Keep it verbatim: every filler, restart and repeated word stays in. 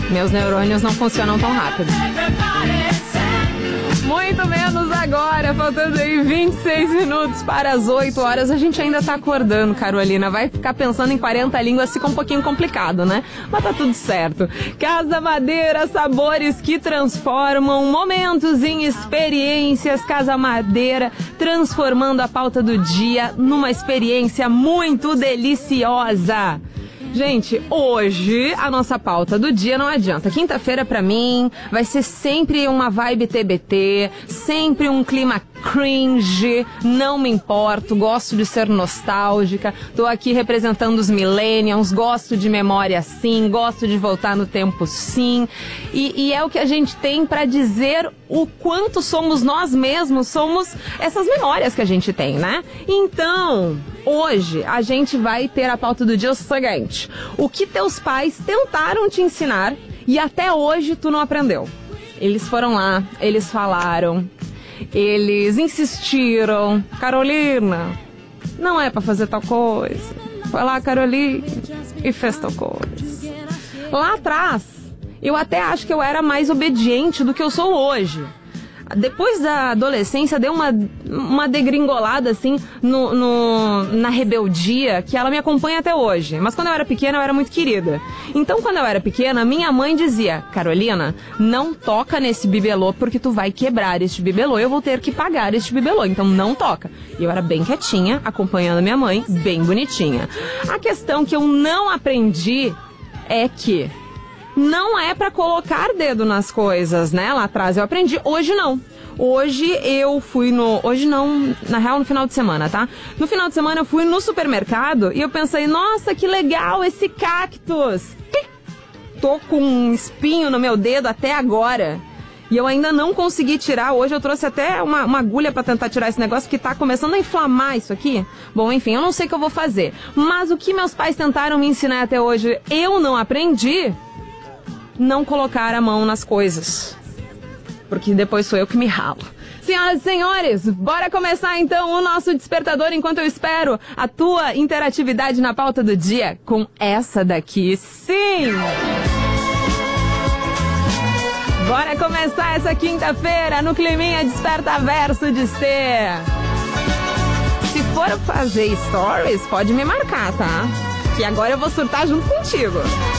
Meus neurônios não funcionam tão rápido. Muito menos agora, faltando aí vinte e seis minutos para as oito horas. A gente ainda tá acordando, Carolina. Vai ficar pensando em quarenta línguas, fica um pouquinho complicado, né? Mas tá tudo certo. Casa Madeira, sabores que transformam momentos em experiências. Casa Madeira, transformando a pauta do dia numa experiência muito deliciosa. Gente, hoje a nossa pauta do dia não adianta. Quinta-feira pra mim vai ser sempre uma vibe T B T, sempre um clima cringe, não me importo, gosto de ser nostálgica, tô aqui representando os millennials, gosto de memória sim, gosto de voltar no tempo sim, e, e é o que a gente tem pra dizer o quanto somos nós mesmos, somos essas memórias que a gente tem, né? Então, hoje a gente vai ter a pauta do dia o seguinte: o que teus pais tentaram te ensinar e até hoje tu não aprendeu. Eles foram lá, eles falaram, eles insistiram. Carolina, não é pra fazer tal coisa. Foi lá, Carolina, e fez tal coisa. Lá atrás, eu até acho que eu era mais obediente do que eu sou hoje. Depois da adolescência, deu uma, uma degringolada, assim, no, no, na rebeldia, que ela me acompanha até hoje. Mas quando eu era pequena, eu era muito querida. Então, quando eu era pequena, minha mãe dizia: Carolina, não toca nesse bibelô, porque tu vai quebrar este bibelô, eu vou ter que pagar este bibelô, então não toca. E eu era bem quietinha, acompanhando minha mãe, bem bonitinha. A questão que eu não aprendi é que não é pra colocar dedo nas coisas, né? Lá atrás eu aprendi, hoje não. Hoje eu fui no... Hoje não, na real no final de semana, tá? No final de semana eu fui no supermercado e eu pensei: nossa, que legal esse cactus! Tô com um espinho no meu dedo até agora. E eu ainda não consegui tirar. Hoje eu trouxe até uma, uma agulha pra tentar tirar esse negócio, que tá começando a inflamar isso aqui. Bom, enfim, eu não sei o que eu vou fazer. Mas o que meus pais tentaram me ensinar até hoje, eu não aprendi. Não colocar a mão nas coisas, porque depois sou eu que me ralo. Senhoras e senhores, bora começar então o nosso despertador, enquanto eu espero a tua interatividade na pauta do dia com essa daqui, sim! Bora começar essa quinta-feira no climinha Desperta Verso de ser. Se for fazer stories, pode me marcar, tá? Que agora eu vou surtar junto contigo.